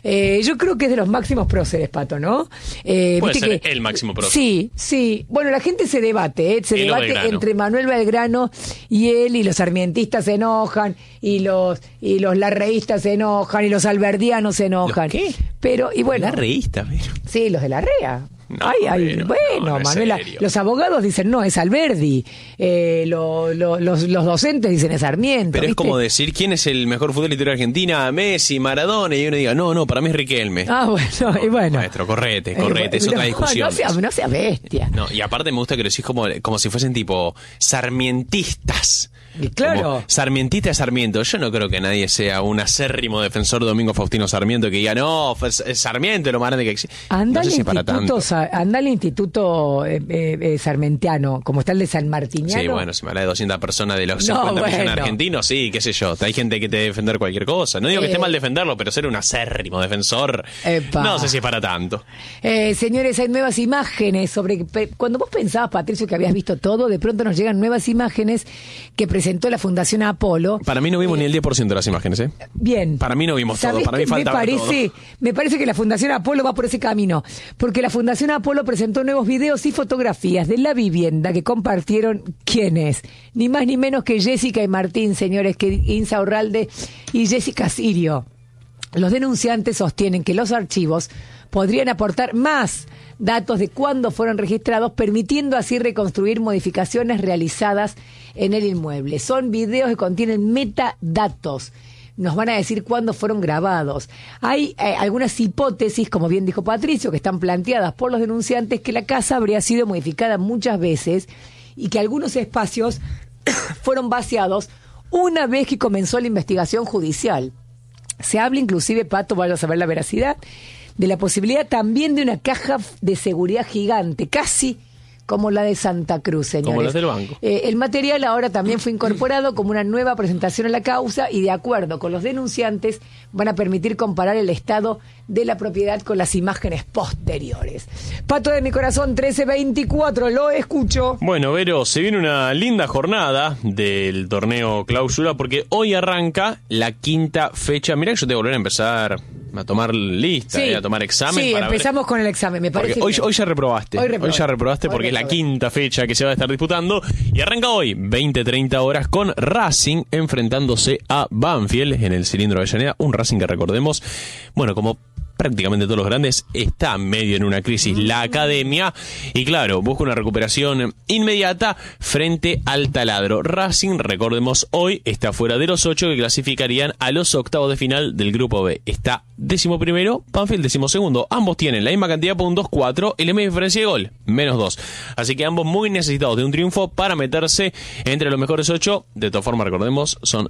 Yo creo que es de los máximos próceres, Pato, ¿no? Puede ser el máximo prócer. Sí. Bueno, la gente se debate, se debate entre Manuel Belgrano y él, y los sarmientistas se enojan, y los larreístas se enojan, y los alberdianos se enojan. ¿Los qué? Pero, y bueno. ¿Larreístas? Sí, los de la REA. No, no, Manuela, los abogados dicen no, es Alberdi, los docentes dicen es Sarmiento. Pero ¿viste? Es como decir quién es el mejor futbolista de Argentina, Messi, Maradona, y uno diga, no, para mí es Riquelme. Y bueno. Maestro, correte, es otra discusión. No sea bestia. No, y aparte me gusta que lo decís como si fuesen tipo sarmientistas. Y claro. Como sarmientista de Sarmiento. Yo no creo que nadie sea un acérrimo defensor de Domingo Faustino Sarmiento que diga, no, es Sarmiento lo más grande que existe. No sé si para tanto. Anda al instituto sarmentiano, como está el de San Martiniano. Sí, bueno, si me habla de 200 personas de los 50 millones argentinos, sí, qué sé yo. Hay gente que te debe defender cualquier cosa. No digo que esté mal defenderlo, pero ser un acérrimo defensor, no sé si es para tanto. Señores, hay nuevas imágenes sobre... Cuando vos pensabas, Patricio, que habías visto todo, de pronto nos llegan nuevas imágenes que presentó la Fundación Apolo. Para mí no vimos ni el 10% de las imágenes, ¿eh? Bien. Para mí no vimos todo, para mí faltaba todo. Me parece que la Fundación Apolo va por ese camino, porque la Fundación Apolo presentó nuevos videos y fotografías de la vivienda que compartieron, ¿quiénes? Ni más ni menos que Jessica y Martín, señores, que Insa Urralde y Jessica Sirio. Los denunciantes sostienen que los archivos podrían aportar más datos de cuándo fueron registrados, permitiendo así reconstruir modificaciones realizadas en el inmueble. Son videos que contienen metadatos. Nos van a decir cuándo fueron grabados. Hay algunas hipótesis, como bien dijo Patricio, que están planteadas por los denunciantes, que la casa habría sido modificada muchas veces y que algunos espacios fueron vaciados una vez que comenzó la investigación judicial. Se habla inclusive, Pato, vaya a saber la veracidad, de la posibilidad también de una caja de seguridad gigante, casi como la de Santa Cruz, señores. Como las del banco. El material ahora también fue incorporado como una nueva presentación en la causa y, de acuerdo con los denunciantes, van a permitir comparar el estado de la propiedad con las imágenes posteriores. Pato de mi corazón, 1324, lo escucho. Bueno, Vero, se viene una linda jornada del torneo Clausura porque hoy arranca la quinta fecha. Mirá que yo te voy a volver a empezar a tomar lista, a tomar examen. Sí, empezamos con el examen, me parece. Hoy ya reprobaste. Hoy ya reprobaste porque es la quinta fecha que se va a estar disputando y arranca hoy, 20-30 horas, con Racing enfrentándose a Banfield en el Cilindro de Avellaneda. Un Racing que recordemos, bueno, como prácticamente todos los grandes, está medio en una crisis la academia y claro, busca una recuperación inmediata frente al Taladro. Racing, recordemos, hoy está fuera de los 8 que clasificarían a los octavos de final del grupo B. Está 11º, Banfield 12º. Ambos tienen la misma cantidad de puntos, 4, y la misma diferencia de gol, -2. Así que ambos muy necesitados de un triunfo para meterse entre los mejores 8. De todas formas, recordemos, son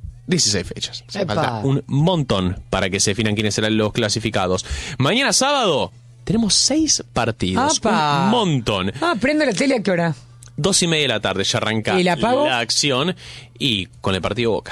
16 fechas. Falta un montón para que se definan quiénes serán los clasificados. Mañana sábado tenemos 6 partidos. ¡Apa! Un montón. Prendo la tele, ¿a qué hora? 2:30 de la tarde ya arranca la acción y con el partido Boca.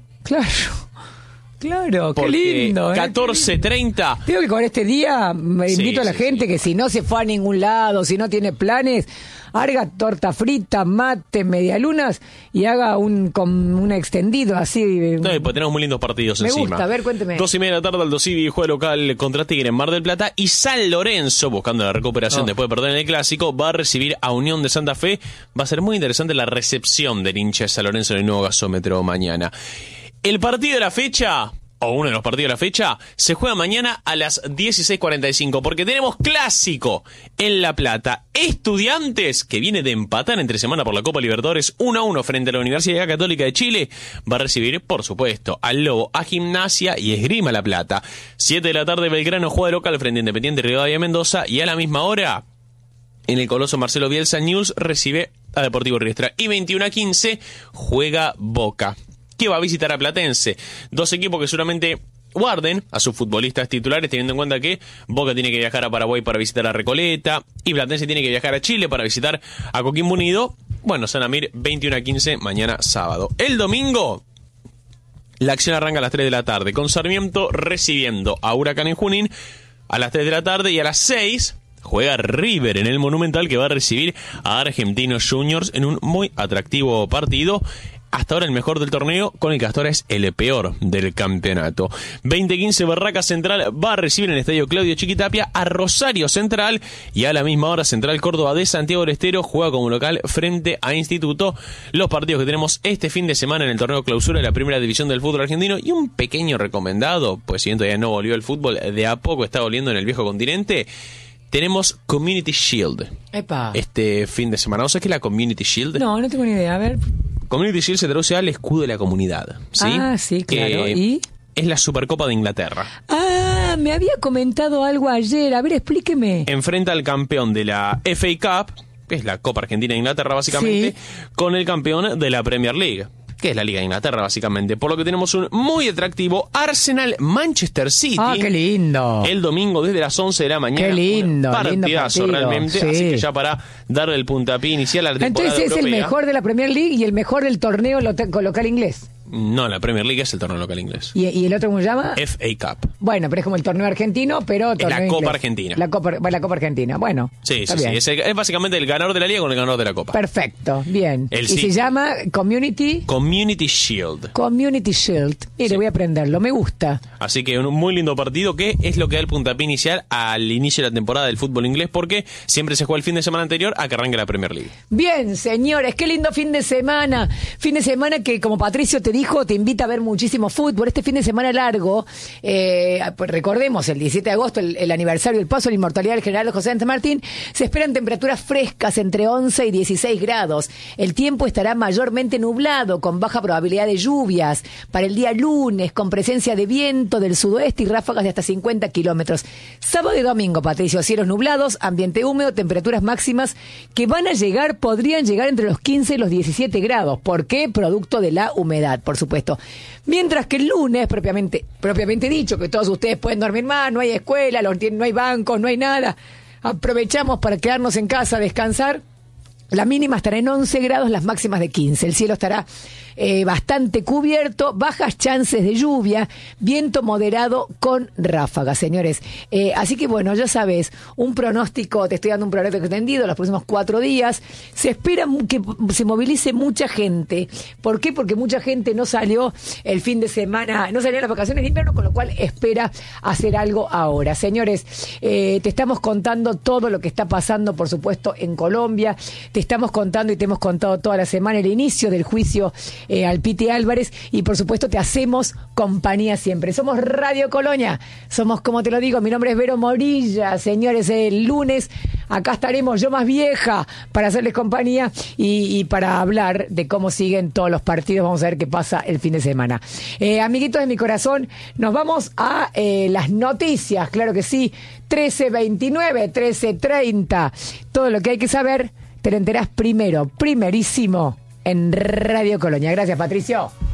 Claro, porque qué lindo. 14:30. Digo que con este día me invito a la gente que si no se fue a ningún lado, si no tiene planes, haga torta frita, mate, medialunas y haga un extendido así. No, pues tenemos muy lindos partidos encima. Me gusta, a ver, cuénteme. 2:30 de la tarde, Aldo Civi juega local contra Tigre en Mar del Plata y San Lorenzo, buscando la recuperación después de perder en el Clásico, va a recibir a Unión de Santa Fe. Va a ser muy interesante la recepción del hincha de San Lorenzo en el nuevo gasómetro mañana. El partido de la fecha, o uno de los partidos de la fecha, se juega mañana a las 16:45, porque tenemos clásico en La Plata. Estudiantes, que viene de empatar entre semana por la Copa Libertadores 1-1 frente a la Universidad Católica de Chile, va a recibir, por supuesto, al Lobo, a Gimnasia y Esgrima La Plata. 7 de la tarde, Belgrano juega local frente a Independiente Rivadavia Mendoza, y a la misma hora, en el Coloso Marcelo Bielsa, News recibe a Deportivo Riestra. Y 21:15 juega Boca, que va a visitar a Platense. Dos equipos que seguramente guarden a sus futbolistas titulares, teniendo en cuenta que Boca tiene que viajar a Paraguay para visitar a Recoleta y Platense tiene que viajar a Chile para visitar a Coquimbo Unido. Bueno, San Amir, 21:15 mañana sábado. El domingo, la acción arranca a las 3 de la tarde, con Sarmiento recibiendo a Huracán en Junín a las 3 de la tarde, y a las 6 juega River en el Monumental, que va a recibir a Argentinos Juniors en un muy atractivo partido. hasta ahora el mejor del torneo, con el que hasta ahora es el peor del campeonato. 20:15 Barraca Central va a recibir en el Estadio Claudio Chiquitapia a Rosario Central, y a la misma hora Central Córdoba de Santiago del Estero juega como local frente a Instituto. Los partidos que tenemos este fin de semana en el torneo clausura de la primera división del fútbol argentino, y un pequeño recomendado, pues si bien todavía no volvió el fútbol, de a poco está volviendo en el viejo continente. Tenemos Community Shield. Epa. Este fin de semana. ¿No sabes qué es la Community Shield? No tengo ni idea. A ver. Community Shield se traduce al escudo de la comunidad, ¿sí? Ah, sí, claro. ¿Y? Es la Supercopa de Inglaterra. Ah, me había comentado algo ayer. A ver, explíqueme. Enfrenta al campeón de la FA Cup, que es la Copa Argentina de Inglaterra básicamente, Sí. con el campeón de la Premier League, que es la Liga de Inglaterra básicamente. Por lo que tenemos un muy atractivo Arsenal-Manchester City. Ah, qué lindo. El domingo desde las 11 de la mañana. Qué lindo, Un partidazo lindo partido, realmente. sí. Así que ya para darle el puntapié inicial a la temporada Entonces es el europea. mejor de la Premier League y el mejor del torneo local inglés. No, la Premier League es el torneo local inglés. ¿Y el otro cómo se llama? FA Cup. Bueno, pero es como el torneo argentino, pero torneo la Copa inglés. Argentina. La Copa Argentina. Bueno, Sí, está sí, bien. sí. Es básicamente el ganador de la Liga con el ganador de la Copa. Perfecto, bien. El Y City. se llama Community Shield. Shield. Mire, Sí. voy a aprenderlo, me gusta. Así que un muy lindo partido, que es lo que da el puntapié inicial al inicio de la temporada del fútbol inglés, porque siempre se juega el fin de semana anterior a que arranque la Premier League. Bien, señores, qué lindo fin de semana. Fin de semana que, como Patricio te dijo, te invita a ver muchísimo fútbol. Este fin de semana largo, pues recordemos, el 17 de agosto, el aniversario del paso a la inmortalidad del general José de San Martín, se esperan temperaturas frescas entre 11 y 16 grados. El tiempo estará mayormente nublado, con baja probabilidad de lluvias. Para el día lunes, con presencia de viento del sudoeste y ráfagas de hasta 50 kilómetros. Sábado y domingo, Patricio, cielos nublados, ambiente húmedo, temperaturas máximas que podrían llegar entre los 15 y los 17 grados. ¿Por qué? Producto de la humedad, por supuesto. Mientras que el lunes, propiamente dicho, que todos ustedes pueden dormir más, no hay escuela, no hay bancos, no hay nada. Aprovechamos para quedarnos en casa, descansar. La mínima estará en 11 grados, las máximas de 15. El cielo estará bastante cubierto, bajas chances de lluvia, viento moderado con ráfagas, señores. Así que bueno, ya sabes, te estoy dando un pronóstico extendido los próximos 4 días. Se espera que se movilice mucha gente. ¿Por qué? Porque mucha gente no salió el fin de semana, no salió en las vacaciones de invierno, con lo cual espera hacer algo ahora. Señores, te estamos contando todo lo que está pasando, por supuesto, en Colombia. Te estamos contando y te hemos contado toda la semana el inicio del juicio al Piti Álvarez, y por supuesto te hacemos compañía siempre. Somos Radio Colonia, somos, como te lo digo, mi nombre es Vero Morilla. Señores, el lunes acá estaremos, yo más vieja, para hacerles compañía y para hablar de cómo siguen todos los partidos. Vamos a ver qué pasa el fin de semana. Amiguitos de mi corazón, nos vamos a las noticias, claro que sí. 13:29, 13:30, todo lo que hay que saber te lo enterás primerísimo en Radio Colonia. Gracias, Patricio.